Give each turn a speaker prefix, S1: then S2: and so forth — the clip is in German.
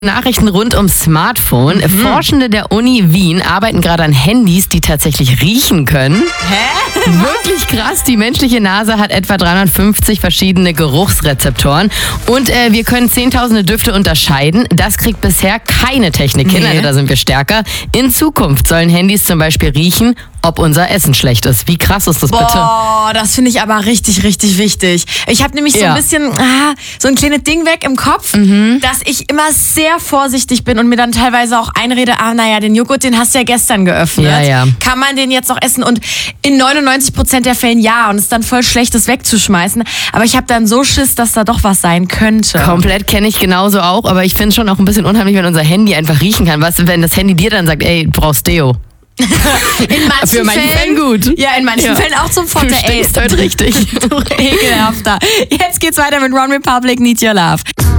S1: Nachrichten rund ums Smartphone. Forschende der Uni Wien arbeiten gerade an Handys, die tatsächlich riechen können.
S2: Hä?
S1: Wirklich krass. Die menschliche Nase hat etwa 350 verschiedene Geruchsrezeptoren und wir können zehntausende Düfte unterscheiden. Das kriegt bisher keine Technik hin, also da sind wir stärker. In Zukunft sollen Handys zum Beispiel riechen, ob unser Essen schlecht ist. Wie krass ist das bitte?
S2: Boah, das finde ich aber richtig, richtig wichtig. Ich habe nämlich so ein bisschen so ein kleines Ding weg im Kopf, dass ich immer sehr vorsichtig bin und mir dann teilweise auch einrede, den Joghurt, den hast du ja gestern geöffnet.
S1: Ja.
S2: Kann man den jetzt noch essen? Und in 99% der Fällen ja. Und es ist dann voll schlecht, das wegzuschmeißen. Aber ich habe dann so Schiss, dass da doch was sein könnte.
S1: Komplett kenne ich genauso auch, aber ich finde es schon auch ein bisschen unheimlich, wenn unser Handy einfach riechen kann. Was, wenn das Handy dir dann sagt, ey, du brauchst Deo?
S2: In manchen
S1: Fällen gut.
S2: Ja, in manchen Fällen auch zum Vorteil.
S1: Du stinkst heute richtig.
S2: Du ekelhafter. Jetzt geht's weiter mit One Republic, Need Your Love.